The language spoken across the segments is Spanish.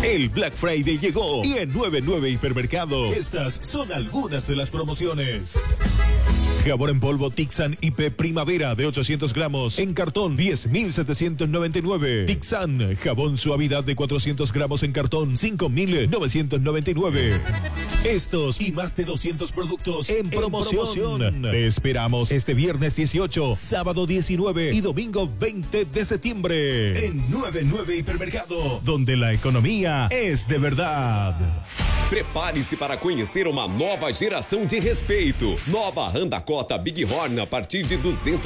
El Black Friday llegó y en 99 Hipermercado estas son algunas de las promociones. Jabón en polvo Tixan IP Primavera de 800 gramos en cartón 10.799. Tixan jabón suavidad de 400 gramos en cartón 5.999. Estos y más de 200 productos en promoción. Te esperamos este viernes 18, sábado 19 y domingo 20 de septiembre en 99 Hipermercado, donde la economia es de verdad. Prepare-se para conhecer uma nova geração de respeito. Nova Honda Cota Big Horn a partir de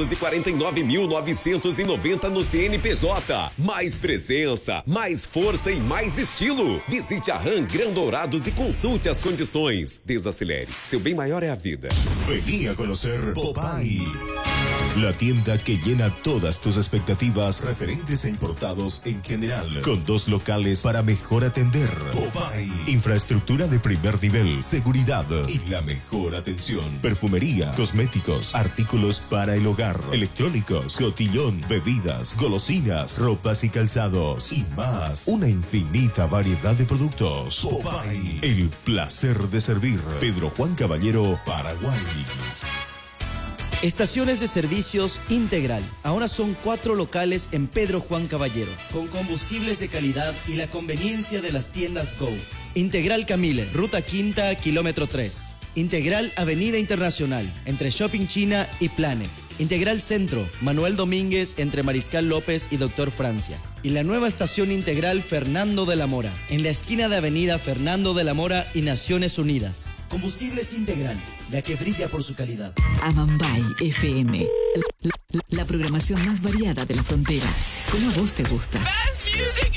249.990 no CNPJ. Mais presença, mais força e mais estilo. Visite a RAM Gran Dourados e consulte as condições. Desacelere. Seu bem maior é a vida. Vení a conocer Popeye, la tienda que llena todas tus expectativas referentes a importados en general, con 2 locales para mejor atender. Popeye, infraestructura de primer nivel, seguridad y la mejor atención. Perfumería, cosméticos, artículos para el hogar, electrónicos, cotillón, bebidas, golosinas, ropas y calzados y más. Una infinita variedad de productos. Popeye, el placer de servir. Pedro Juan Caballero, Paraguay. Estaciones de servicios Integral. Ahora son 4 locales en Pedro Juan Caballero, con combustibles de calidad y la conveniencia de las tiendas Go. Integral Camille, Ruta Quinta, kilómetro 3. Integral Avenida Internacional, entre Shopping China y Planet. Integral Centro, Manuel Domínguez, entre Mariscal López y Doctor Francia. Y la nueva estación Integral Fernando de la Mora, en la esquina de Avenida Fernando de la Mora y Naciones Unidas. Combustibles Integral, la que brilla por su calidad. Amambay FM, la programación más variada de la frontera. Como a vos te gusta. Best music